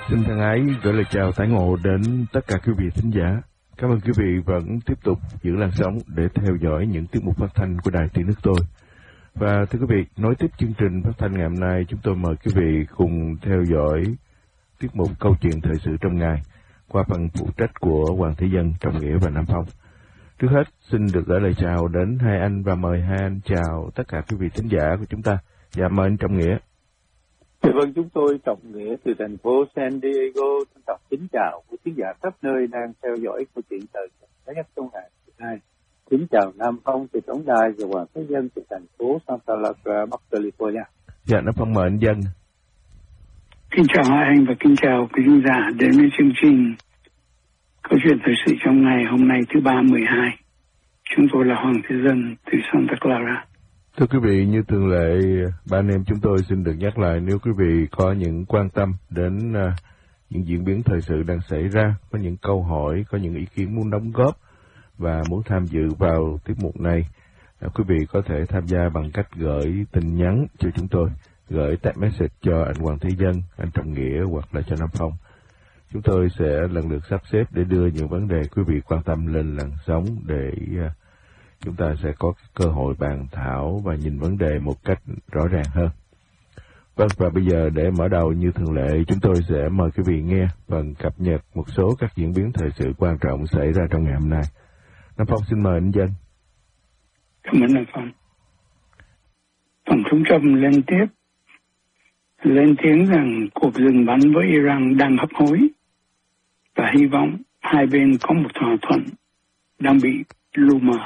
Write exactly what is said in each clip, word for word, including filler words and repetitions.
Xin thân ái gửi lời chào tái ngộ đến tất cả quý vị thính giả. Cảm ơn quý vị vẫn tiếp tục giữ làn sóng để theo dõi những tiết mục phát thanh của Đài Tiếng Nước Tôi. Và thưa quý vị, nối tiếp chương trình phát thanh ngày hôm nay, chúng tôi mời quý vị cùng theo dõi tiết mục câu chuyện thời sự trong ngày qua phần phụ trách của Hoàng Thế Dân, Trọng Nghĩa và Nam Phong. Trước hết, xin được gửi lời chào đến hai anh và mời hai anh chào tất cả quý vị thính giả của chúng ta. Dạ, mời anh Trọng Nghĩa. Vâng, chúng tôi Trọng Nghĩa từ thành phố San Diego thân trọng kính chào quý khán giả khắp nơi đang theo dõi câu chuyện thời sự nhất trong ngày hôm nay. Kính chào Nam Phong từ tổng đài và Hoàng Thế Dân từ thành phố Santa Barbara, Bắc California. Dạ, Nam Phong mời anh Dân. Kính chào hai anh và kính chào quý khán giả đến với chương trình câu chuyện thời sự trong ngày hôm nay thứ ba mười hai. Chúng tôi là Hoàng Thế Dân từ Santa Clara. Thưa quý vị, như thường lệ, ba anh em chúng tôi xin được nhắc lại, nếu quý vị có những quan tâm đến uh, những diễn biến thời sự đang xảy ra, có những câu hỏi, có những ý kiến muốn đóng góp và muốn tham dự vào tiết mục này, uh, quý vị có thể tham gia bằng cách gửi tin nhắn cho chúng tôi, gửi text message cho anh Hoàng Thế Dân, anh Trọng Nghĩa hoặc là cho Nam Phong. Chúng tôi sẽ lần lượt sắp xếp để đưa những vấn đề quý vị quan tâm lên làn sóng để uh, chúng ta sẽ có cơ hội bàn thảo và nhìn vấn đề một cách rõ ràng hơn. Vâng, và bây giờ để mở đầu như thường lệ, chúng tôi sẽ mời quý vị nghe phần cập nhật một số các diễn biến thời sự quan trọng xảy ra trong ngày hôm nay. Nam Phong xin mời anh Dân. Cảm ơn Nam Phong. Tổng thống Trump liên tiếp lên tiếng rằng cuộc dừng bắn với Iran đang hấp hối và hy vọng hai bên có một thỏa thuận đang bị lu mờ.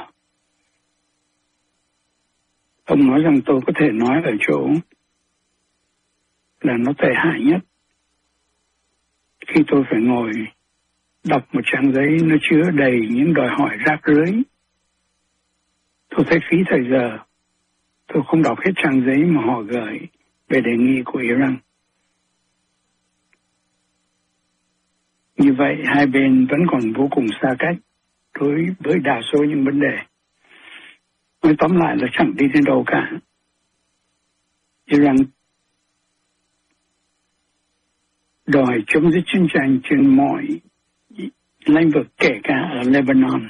Ông nói rằng tôi có thể nói ở chỗ là nó tệ hại nhất khi tôi phải ngồi đọc một trang giấy nó chứa đầy những đòi hỏi rác rưởi. Tôi thấy phí thời giờ. Tôi không đọc hết trang giấy mà họ gửi về đề nghị của Iran. Như vậy, hai bên vẫn còn vô cùng xa cách đối với đa số những vấn đề. Nói tóm lại là chẳng đi đến đâu cả. Iran đòi chấm dứt chiến tranh trên mọi lĩnh vực, kể cả ở Lebanon.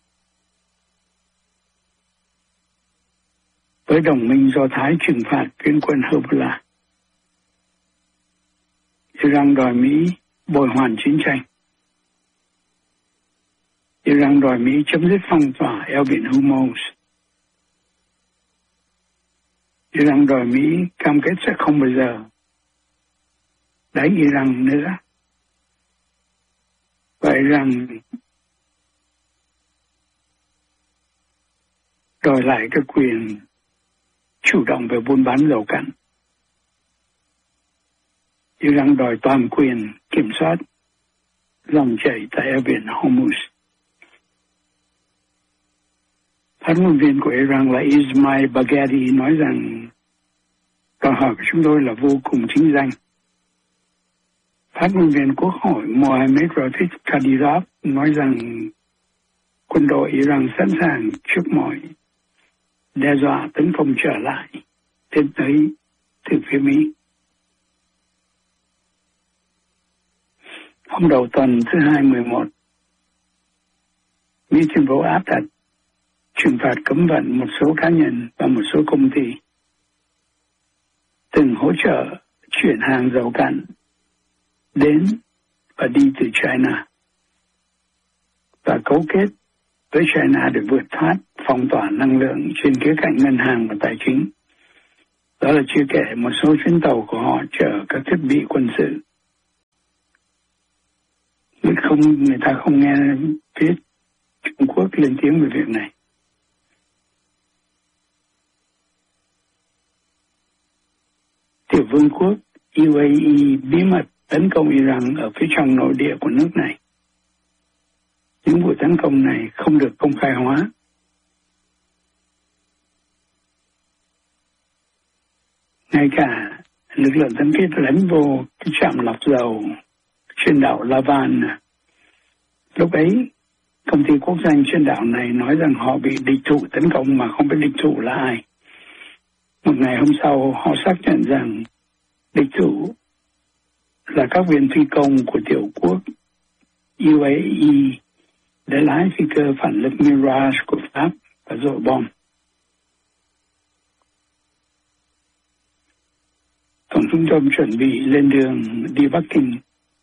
Với đồng minh Do Thái trừng phạt phiến quân Hezbollah. Iran đòi Mỹ bồi hoàn chiến tranh. Iran đòi Mỹ chấm dứt phong tỏa eo biển Hormuz. Iran đòi Mỹ cam kết sẽ không bao giờ đánh Iran nữa. Và Iran đòi lại cái quyền chủ động về buôn bán dầu cặn. Iran đòi toàn quyền kiểm soát dòng chảy tại eo biển Hormuz. Phát ngôn viên của Iran là Ismail Baghdadi nói rằng câu hỏi của chúng tôi là vô cùng chính danh. Phát ngôn viên Quốc hội Mohammad Rafik Kadyrov nói rằng quân đội Iran sẵn sàng trước mọi đe dọa tấn công trở lại tiến tới từ phía Mỹ. Hôm đầu tuần thứ hai mười một, Mỹ tuyên bố áp đặt trừng phạt cấm vận một số cá nhân và một số công ty từng hỗ trợ chuyển hàng dầu cặn đến và đi từ China và cấu kết với China để vượt thoát phong tỏa năng lượng trên khía cạnh ngân hàng và tài chính. Đó là chưa kể một số chuyến tàu của họ chở các thiết bị quân sự. Người, không, người ta không nghe phía Trung Quốc lên tiếng về việc này. Tiểu vương quốc u a e bí mật tấn công Iran ở phía trong nội địa của nước này. Những vụ tấn công này không được công khai hóa. Ngay cả lực lượng tân kết lấn vô cái trạm lọc dầu trên đảo Lavan. Lúc ấy, công ty quốc doanh trên đảo này nói rằng họ bị địch thủ tấn công mà không biết địch thủ là ai. Một ngày hôm sau, họ xác nhận rằng địch thủ là các viên phi công của tiểu quốc u a e đã lái phi cơ phản lực Mirage của Pháp và dội bom. Tổng thống Trump chuẩn bị lên đường đi Bắc Kinh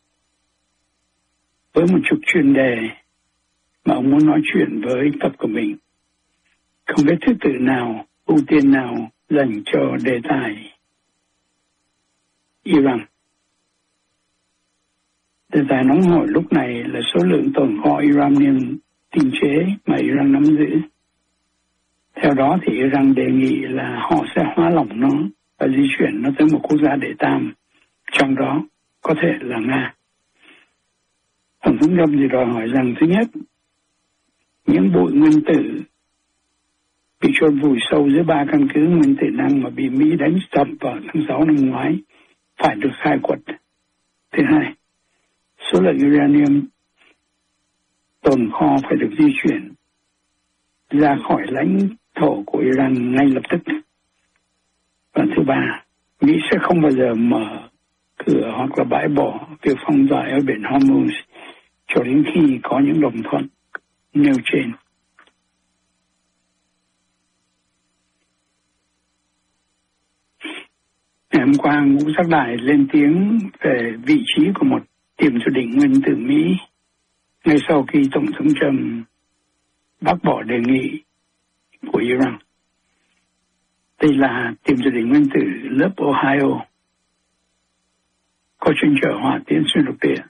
với một chục chuyên đề mà ông muốn nói chuyện với tập của mình. Không biết thứ tự nào, ưu tiên nào dành cho đề tài Iran. Đề tài nóng hổi lúc này là số lượng tồn kho uranium tinh chế mà Iran nắm giữ. Theo đó thì Iran đề nghị là họ sẽ hóa lỏng nó và di chuyển nó tới một quốc gia đệ tam, trong đó có thể là Nga. Tổng thống Trump thì đòi hỏi rằng thứ nhất, những bụi nguyên tử bị chôn vùi sâu dưới ba căn cứ nguyên tử năng mà bị Mỹ đánh sập vào tháng sáu năm ngoái phải được khai quật. Thứ hai, số lượng uranium tồn kho phải được di chuyển ra khỏi lãnh thổ của Iran ngay lập tức. Và thứ ba, Mỹ sẽ không bao giờ mở cửa hoặc là bãi bỏ việc phong tỏa ở biển Hormuz cho đến khi có những đồng thuận nêu trên. Ngày hôm qua, Ngũ Giác Đại lên tiếng về vị trí của một tiềm dự định nguyên tử Mỹ ngay sau khi Tổng thống Trump bác bỏ đề nghị của Iran. Đây là tiềm dự định nguyên tử lớp Ohio có chuyên chở hỏa tiễn xuyên lục địa,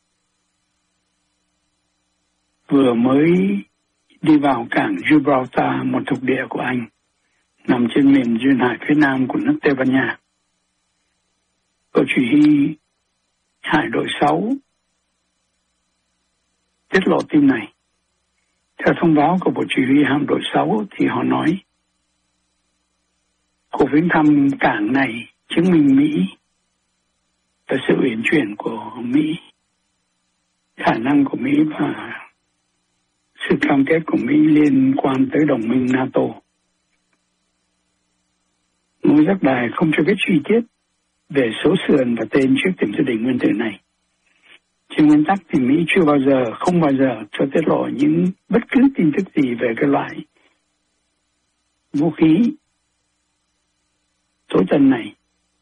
vừa mới đi vào cảng Gibraltar, một thuộc địa của Anh, nằm trên miền duyên hải phía nam của nước Tây Ban Nha. Bộ chỉ huy hải đội sáu tiết lộ tin này. Theo thông báo của Bộ Chỉ huy hạm đội sáu thì họ nói cuộc viếng thăm cảng này chứng minh Mỹ và sự uyển chuyển của Mỹ, khả năng của Mỹ và sự cam kết của Mỹ liên quan tới đồng minh NATO. Ngũ Giác Đài không cho biết chi tiết về số sườn và tên chiếc tiềm dự định nguyên tử này. Trên nguyên tắc thì Mỹ chưa bao giờ, không bao giờ cho tiết lộ những bất cứ tin tức gì về cái loại vũ khí tối tân này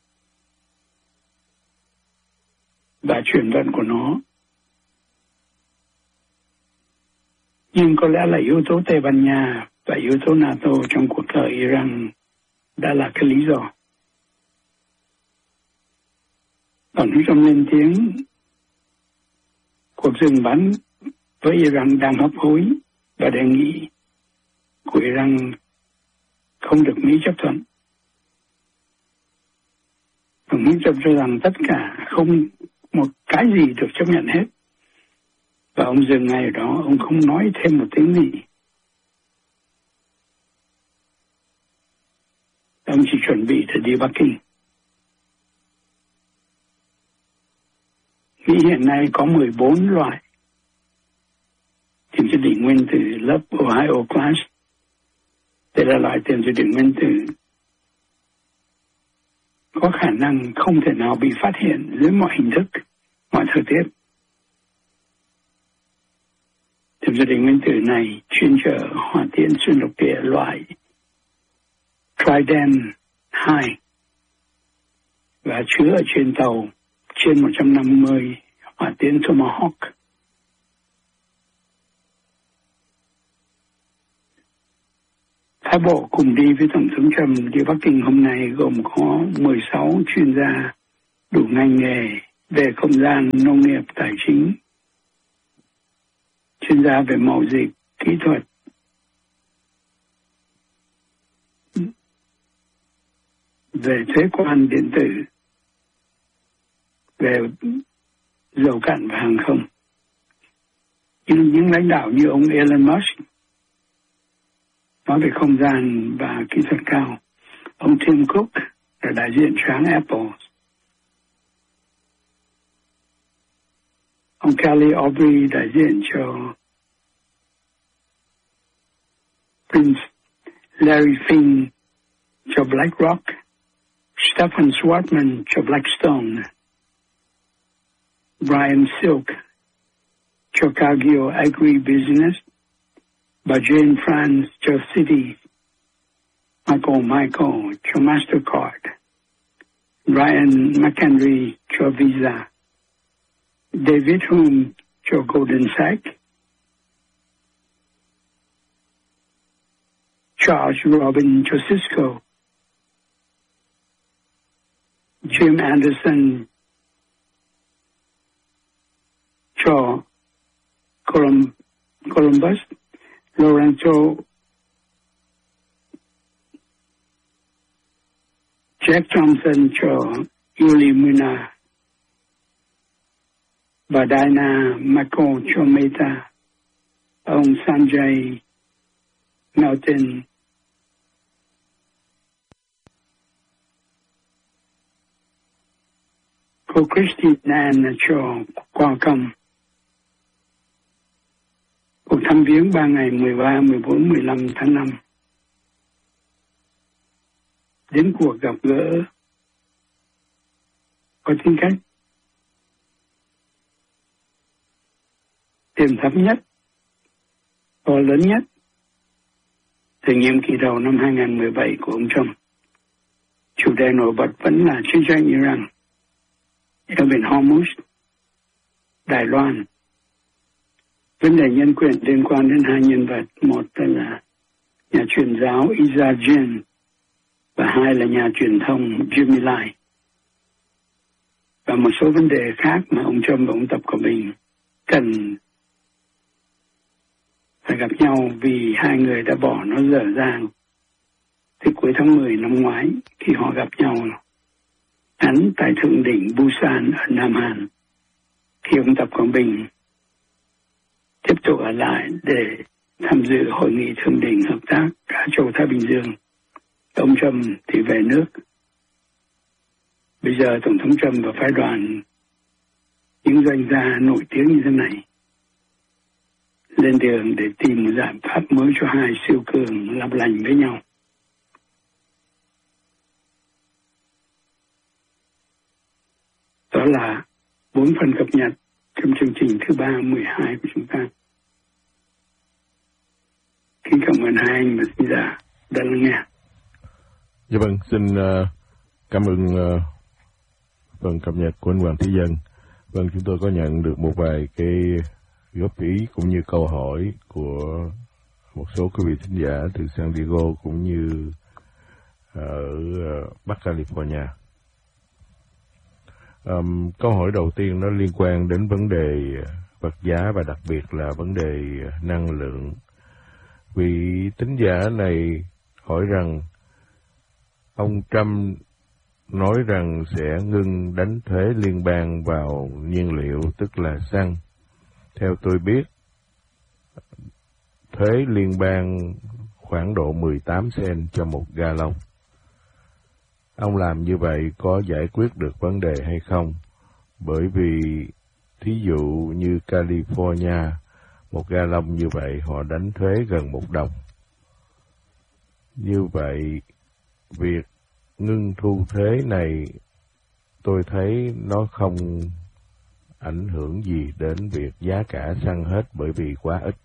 và chuyển vận của nó. Nhưng có lẽ là yếu tố Tây Ban Nha và yếu tố NATO trong cuộc cờ Iran đã là cái lý do. Tổng thống Trump lên tiếng cuộc dừng bắn với Iran đang hấp hối và đề nghị của Iran không được Mỹ chấp thuận. Tổng thống Trump cho rằng tất cả không một cái gì được chấp nhận hết. Và ông dừng ngay đó, ông không nói thêm một tiếng gì. Ông chỉ chuẩn bị để đi Bắc Kinh. Mỹ hiện nay có mười bốn loại tiềm dự định nguyên tử lớp Ohio Class. Đây là loại tiềm dự định nguyên tử có khả năng không thể nào bị phát hiện dưới mọi hình thức, mọi thời tiết. Tiềm dự định nguyên tử này chuyên chở hỏa tiễn xuyên lục địa loại Trident hai và chứa ở trên tàu trên một trăm năm mươi hỏa tiễn Tomahawk. Phái bộ cùng đi với Tổng thống Trump đi Bắc Kinh hôm nay gồm có mười sáu chuyên gia đủ ngành nghề về không gian, nông nghiệp, tài chính, chuyên gia về mậu dịch, kỹ thuật, về thuế quan điện tử, về dầu cạn và hàng không. Nhưng những lãnh đạo như ông Elon Musk nói về không gian và kỹ thuật cao, ông Tim Cook là đại diện cho hãng Apple, ông Kelly Aubrey đại diện cho Prince, Larry Fink cho BlackRock, Stephen Schwarzman cho Blackstone. Brian Silk cho Cargill Agribusiness, bà Jane France cho Citi, Michael Michael cho Mastercard, Ryan McHenry cho Visa, David Hume cho Golden Sachs, Charles Robin cho Cisco, Jim Anderson cho Colum- Columbus, Lorenzo Jack Johnson cho Ulimuna, bà Diana Macon cho Meta, ông Sanjay Melton cô Christine Ann cho Qualcomm. Cuộc thăm viếng ba ngày mười ba, mười bốn, mười lăm tháng năm. Đến cuộc gặp gỡ có tính cách tiềm thấp nhất, to lớn nhất từ nhiệm kỳ đầu năm hai không một bảy của ông Trump. Chủ đề nổi bật vẫn là chiến tranh Iran, eo biển Hormuz, Đài Loan. Vấn đề nhân quyền liên quan đến hai nhân vật, một là nhà truyền giáo Isa Jin và hai là nhà truyền thông Jimmy Lai. Và một số vấn đề khác mà ông Trump và ông Tập Cận Bình cần phải gặp nhau vì hai người đã bỏ nó dở dang từ cuối tháng mười năm ngoái khi họ gặp nhau hắn tại thượng đỉnh Busan ở Nam Hàn, khi ông Tập Cận Bình tiếp tục ở lại để tham dự hội nghị thượng đỉnh hợp tác Á Châu Thái Bình Dương. Ông Trump thì về nước. Bây giờ Tổng thống Trump và phái đoàn những doanh gia nổi tiếng như thế này lên đường để tìm một giải pháp mới cho hai siêu cường làm lành với nhau. Đó là bốn phần cập nhật trong chương trình thứ ba mười hai của chúng ta. Kính cảm ơn hai anh và xin giả đã lắng nghe. Dạ vâng, xin uh, cảm ơn uh, phần cập nhật của anh Hoàng Thế Dân. Vâng, chúng tôi có nhận được một vài cái góp ý cũng như câu hỏi của một số quý vị thính giả từ San Diego cũng như ở uh, Bắc California. Um, câu hỏi đầu tiên nó liên quan đến vấn đề vật giá và đặc biệt là vấn đề năng lượng. Vị thính giả này hỏi rằng ông Trump nói rằng sẽ ngưng đánh thuế liên bang vào nhiên liệu, tức là xăng. Theo tôi biết, thuế liên bang khoảng độ mười tám cent cho một gallon. Ông làm như vậy có giải quyết được vấn đề hay không? Bởi vì thí dụ như California, một gallon như vậy họ đánh thuế gần một đồng. Như vậy, việc ngưng thu thuế này tôi thấy nó không ảnh hưởng gì đến việc giá cả xăng hết bởi vì quá ít.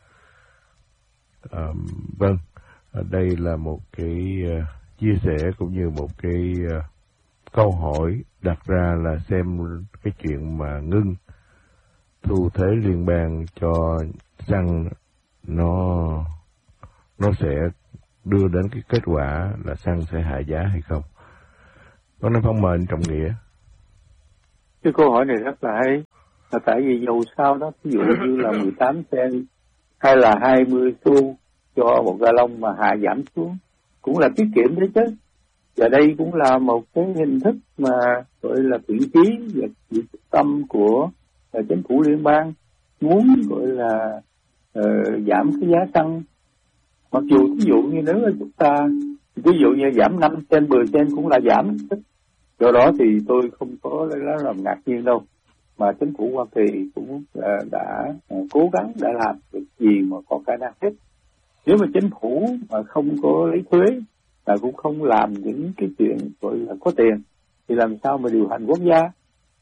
À, vâng, đây là một cái uh, chia sẻ cũng như một cái uh, câu hỏi đặt ra là xem cái chuyện mà ngưng thu thuế liên bang cho xăng nó nó sẽ đưa đến cái kết quả là xăng sẽ hạ giá hay không. Con Nam Phong mời anh Trọng Nghĩa. Cái câu hỏi này rất là hay, là tại vì dầu sao đó, ví dụ như là mười tám cent hay là hai mươi xu cho một gallon mà hạ giảm xuống cũng là tiết kiệm đấy chứ. Và đây cũng là một cái hình thức mà gọi là thiện chí và quyết tâm của uh, chính phủ liên bang muốn gọi là uh, giảm cái giá xăng. Mặc dù ví dụ như nếu chúng ta ví dụ như giảm năm cent, mười cent cũng là giảm. Do đó thì tôi không có lấy làm ngạc nhiên đâu. Mà chính phủ Hoa Kỳ cũng uh, đã uh, cố gắng đã làm việc gì mà có khả năng hết. Nếu mà chính phủ mà không có lấy thuế và cũng không làm những cái chuyện gọi là có tiền thì làm sao mà điều hành quốc gia.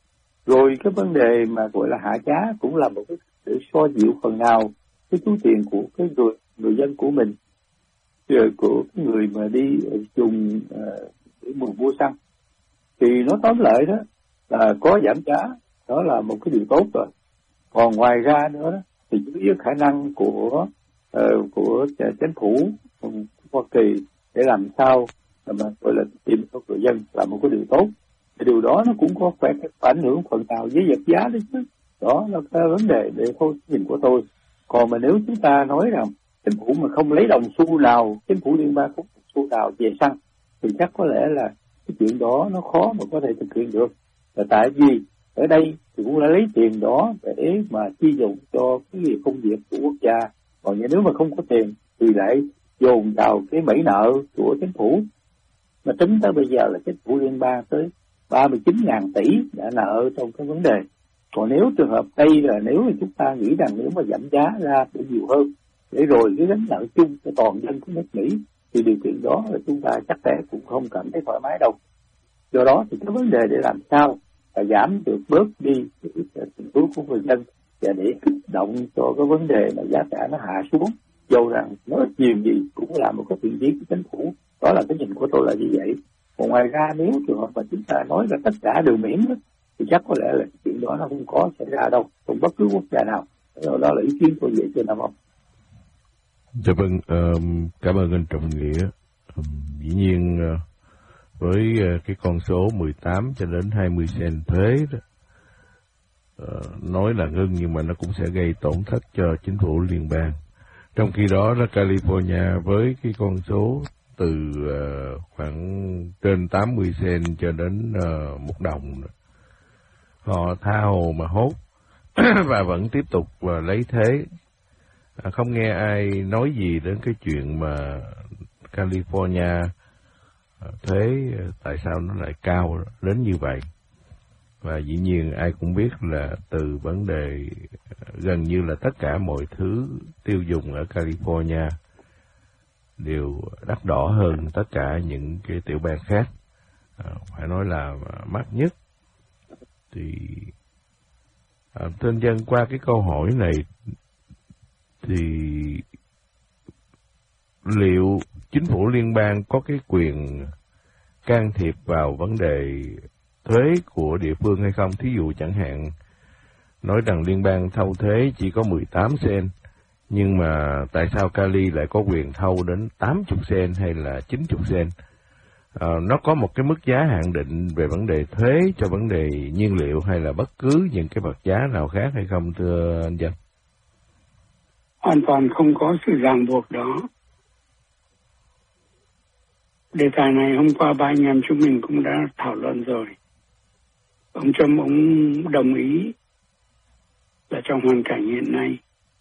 Rồi cái vấn đề mà gọi là hạ giá cũng là một cái để xoa dịu phần nào cái túi tiền của cái người người dân của mình, rồi của cái người mà đi dùng uh, để mua mua xăng. Thì nó tóm lại đó là có giảm giá, đó là một cái điều tốt rồi. Còn ngoài ra nữa đó, thì với khả năng của uh, của chính phủ Hoa Kỳ để làm sao mà gọi là tìm cho người dân là một cái điều tốt. Thì điều đó nó cũng có phải ảnh hưởng phần nào với vật giá đấy chứ. Đó là cái vấn đề để thôi nhìn của tôi. Còn mà nếu chúng ta nói rằng chính phủ mà không lấy đồng xu nào, chính phủ liên bang không xu nào về xăng, thì chắc có lẽ là cái chuyện đó nó khó mà có thể thực hiện được. Là tại vì ở đây thì cũng đã lấy tiền đó để mà chi dụng cho cái việc công việc của quốc gia. Còn nếu mà không có tiền thì lại dồn vào cái bẫy nợ của chính phủ. Mà tính tới bây giờ là chính phủ liên bang tới ba mươi chín ngàn tỷ đã nợ trong cái vấn đề. Còn nếu trường hợp đây là nếu mà chúng ta nghĩ rằng nếu mà giảm giá ra sẽ nhiều hơn, để rồi cái gánh nợ chung cho toàn dân của nước Mỹ, thì điều kiện đó là chúng ta chắc chắn cũng không cảm thấy thoải mái đâu. Do đó thì cái vấn đề để làm sao là giảm được bớt đi cái tình huống của người dân và để kích động cho cái vấn đề mà giá cả nó hạ xuống, dù rằng nó ít nhiều gì cũng là một cái thiện chí của chính phủ. Đó là cái nhìn của tôi là như vậy. Còn ngoài ra nếu trường hợp mà chúng ta nói là tất cả đều miễn đó, thì chắc có lẽ là chuyện đó nó không có xảy ra đâu, không bất cứ quốc gia nào. Đó, đó là ý kiến tôi vậy cho Nam ông. Dạ vâng, um, cảm ơn anh Trọng Nghĩa. Um, dĩ nhiên uh, với uh, cái con số mười tám cho đến hai mươi cent thuế đó, uh, nói là ngưng nhưng mà nó cũng sẽ gây tổn thất cho chính phủ liên bang. Trong khi đó là California với cái con số từ uh, khoảng trên tám mươi cent cho đến uh, một đồng, họ tha hồ mà hốt và vẫn tiếp tục uh, lấy thế. À, không nghe ai nói gì đến cái chuyện mà California uh, thuế uh, tại sao nó lại cao đến như vậy. Và dĩ nhiên ai cũng biết là từ vấn đề uh, gần như là tất cả mọi thứ tiêu dùng ở California đều đắt đỏ hơn tất cả những cái tiểu bang khác, à, phải nói là mắc nhất. Thì à, tên dân qua cái câu hỏi này thì liệu chính phủ liên bang có cái quyền can thiệp vào vấn đề thuế của địa phương hay không? Thí dụ chẳng hạn nói rằng liên bang thâu thuế chỉ có mười tám cent, nhưng mà tại sao Cali lại có quyền thâu đến tám mươi cent hay là chín mươi cent? À, nó có một cái mức giá hạn định về vấn đề thuế cho vấn đề nhiên liệu hay là bất cứ những cái vật giá nào khác hay không, thưa anh Dân? Hoàn toàn không có sự ràng buộc đó. Đề tài này hôm qua ba anh em chúng mình cũng đã thảo luận rồi. Ông Trump ông đồng ý là trong hoàn cảnh hiện nay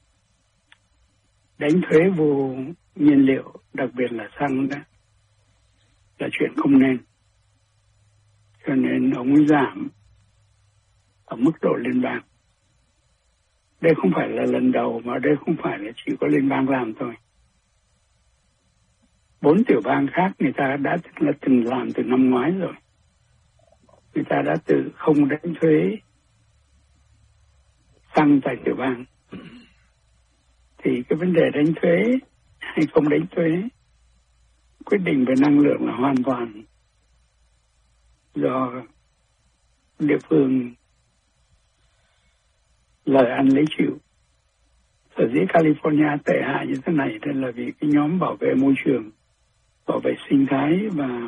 đánh thuế vô nhiên liệu, đặc biệt là xăng đó, là chuyện không nên. Cho nên ông giảm ở mức độ liên bang. Đây không phải là lần đầu, mà đây không phải là chỉ có liên bang làm thôi. Bốn tiểu bang khác người ta đã là từng làm từ năm ngoái rồi. Người ta đã từ không đánh thuế xăng tại tiểu bang. Thì cái vấn đề đánh thuế hay không đánh thuế, quyết định về năng lượng là hoàn toàn do địa phương lời ăn lấy chịu. Sở dĩ California tệ hại như thế này thì là vì cái nhóm bảo vệ môi trường, bảo vệ sinh thái và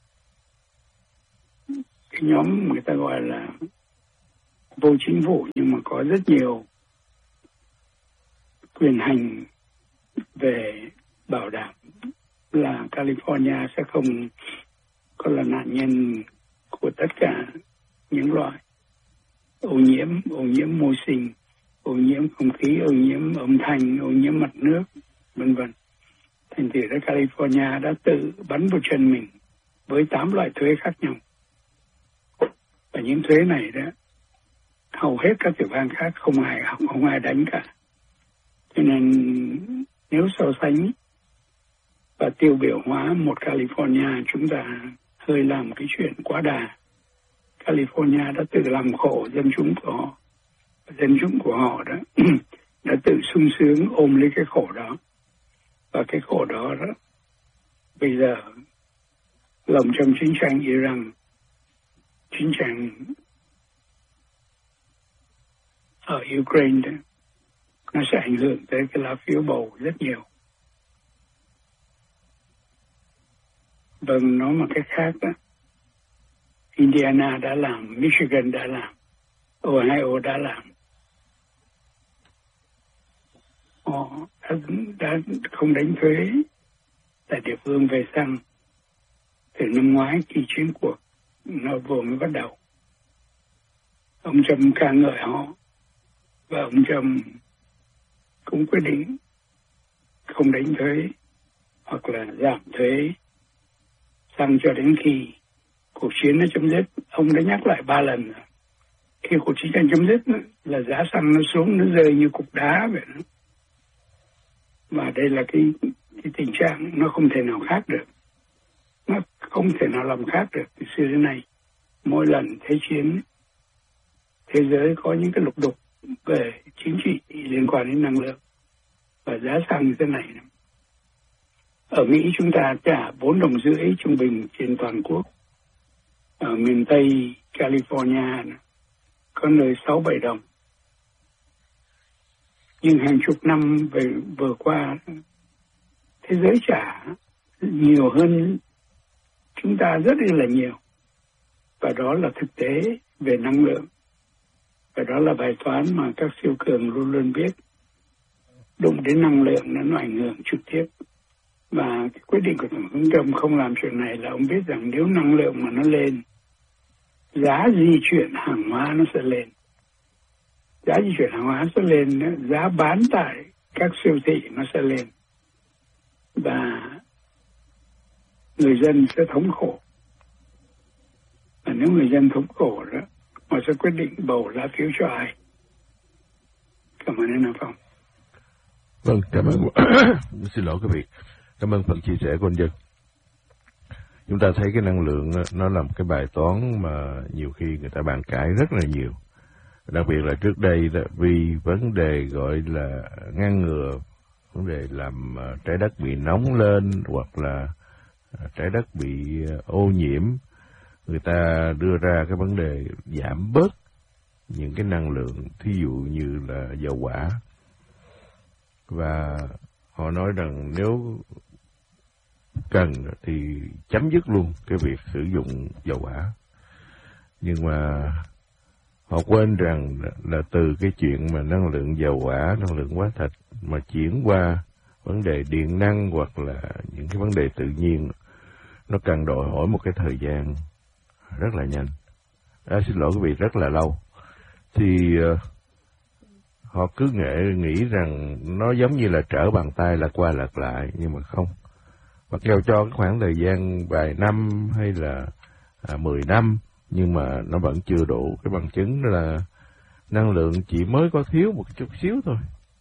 cái nhóm người ta gọi là vô chính phủ nhưng mà có rất nhiều quyền hành về bảo đảm là California sẽ không có là nạn nhân của tất cả những loại ô nhiễm, ô nhiễm môi sinh, ô nhiễm không khí, ô nhiễm âm thanh, ô nhiễm mặt nước, vân vân. Thành thử ra California đã tự bắn vào chân mình với tám loại thuế khác nhau. Và những thuế này đó, hầu hết các tiểu bang khác không ai không ai đánh cả. Cho nên nếu so sánh và tiêu biểu hóa một California, chúng ta hơi làm cái chuyện quá đà. California đã tự làm khổ dân chúng của họ. Dân chúng của họ đó đã tự sung sướng ôm lấy cái khổ đó. Và cái khổ đó, đó bây giờ lồng trong chiến tranh Iran, chiến tranh ở Ukraine đó, nó sẽ ảnh hưởng tới cái lá phiếu bầu rất nhiều. Vâng, nói một cách khác đó, Indiana đã làm, Michigan đã làm, Ohio đã làm. Họ đã, đã không đánh thuế tại địa phương về xăng từ năm ngoái khi chiến cuộc nó vừa mới bắt đầu. Ông Trump ca ngợi họ và ông Trump cũng quyết định không đánh thuế hoặc là giảm thuế xăng cho đến khi cuộc chiến nó chấm dứt. Ông đã nhắc lại ba lần rồi. Khi cuộc chiến tranh chấm dứt là giá xăng nó xuống, nó rơi như cục đá vậy đó. Và đây là cái, cái tình trạng nó không thể nào khác được. Nó không thể nào làm khác được từ xưa đến nay. Mỗi lần thế chiến, thế giới có những cái lục đục về chính trị liên quan đến năng lượng và giá xăng như thế này. Ở Mỹ chúng ta trả bốn đồng rưỡi trung bình trên toàn quốc. Ở miền Tây California có nơi sáu bảy đồng. Nhưng hàng chục năm về vừa qua, thế giới trả nhiều hơn chúng ta rất là nhiều. Và đó là thực tế về năng lượng. Và đó là bài toán mà các siêu cường luôn luôn biết. Đụng đến năng lượng nó ảnh hưởng trực tiếp. Và cái quyết định của Tổng thống Trump không làm chuyện này là ông biết rằng nếu năng lượng mà nó lên, giá di chuyển hàng hóa nó sẽ lên. Giá di chuyển hàng hóa sẽ lên, giá bán tại các siêu thị nó sẽ lên. Và người dân sẽ thống khổ. Và nếu người dân thống khổ đó, họ sẽ quyết định bầu lá phiếu cho ai. Cảm ơn anh Nam Phong. Vâng, cảm ơn. Xin lỗi quý vị. Cảm ơn phần chia sẻ của anh Dân. Chúng ta thấy cái năng lượng nó là một cái bài toán mà nhiều khi người ta bàn cãi rất là nhiều. Đặc biệt là trước đây đó, vì vấn đề gọi là ngăn ngừa vấn đề làm trái đất bị nóng lên hoặc là trái đất bị ô nhiễm, người ta đưa ra cái vấn đề giảm bớt những cái năng lượng, thí dụ như là dầu hỏa. Và họ nói rằng nếu cần thì chấm dứt luôn cái việc sử dụng dầu hỏa. Nhưng mà họ quên rằng là từ cái chuyện mà năng lượng dầu hỏa, năng lượng hóa thạch mà chuyển qua vấn đề điện năng hoặc là những cái vấn đề tự nhiên, nó cần đòi hỏi một cái thời gian rất là nhanh. À, xin lỗi quý vị, rất là lâu. Thì uh, họ cứ nghệ nghĩ rằng nó giống như là trở bàn tay lật qua lật lại, nhưng mà không. Mặc dù cho cái khoảng thời gian vài năm hay là à, mười năm, nhưng mà nó vẫn chưa đủ. Cái bằng chứng là năng lượng chỉ mới có thiếu một chút xíu thôi,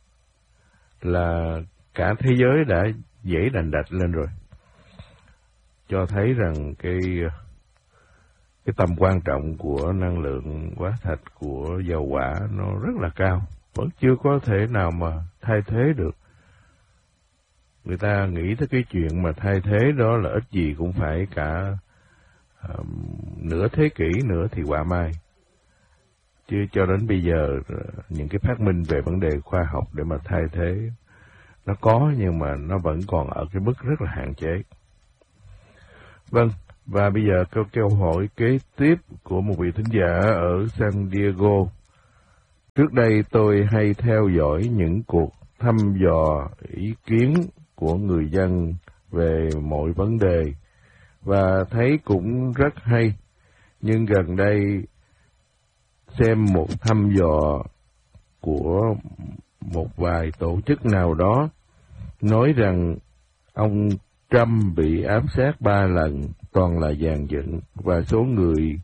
là cả thế giới đã dãy đành đạch lên rồi. Cho thấy rằng cái cái tầm quan trọng của năng lượng hóa thạch, của dầu hỏa nó rất là cao, vẫn chưa có thể nào mà thay thế được. Người ta nghĩ tới cái chuyện mà thay thế đó là ít gì cũng phải cả uh, nửa thế kỷ nữa thì quả mai. Chứ cho đến bây giờ những cái phát minh về vấn đề khoa học để mà thay thế nó có, nhưng mà nó vẫn còn ở cái mức rất là hạn chế. Vâng, và bây giờ câu câu hỏi kế tiếp của một vị thính giả ở San Diego. Trước đây tôi hay theo dõi những cuộc thăm dò ý kiến của người dân về mọi vấn đề và thấy cũng rất hay. Nhưng gần đây xem một thăm dò của một vài tổ chức nào đó nói rằng ông Trump bị ám sát ba lần, toàn là dàn dựng, và số người